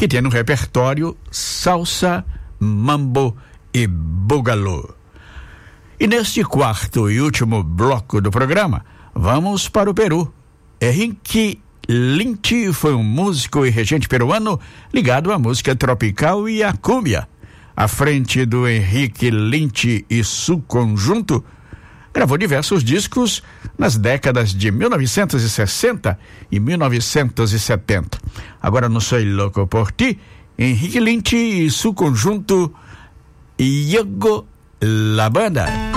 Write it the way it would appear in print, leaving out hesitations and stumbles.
que tem no repertório salsa, mambo e boogaloo. E neste quarto e último bloco do programa, vamos para o Peru. Henrique Lynch foi um músico e regente peruano ligado à música tropical e à cúmbia. À frente do Henrique Lynch e seu conjunto, gravou diversos discos nas décadas de 1960 e 1970. Agora no Soy Louco por Ti, Henrique Lynch e seu conjunto Yogo La Banda.